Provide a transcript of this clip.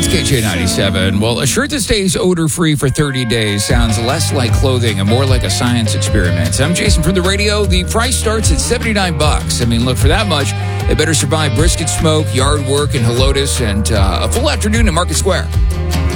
It's KJ97. Well, a shirt that stays odor-free for 30 days sounds less like clothing and more like a science experiment. I'm Jason from the radio. The price starts at $79. I mean, look, for that much, they better survive brisket smoke, yard work, and Helotes, and a full afternoon at Market Square.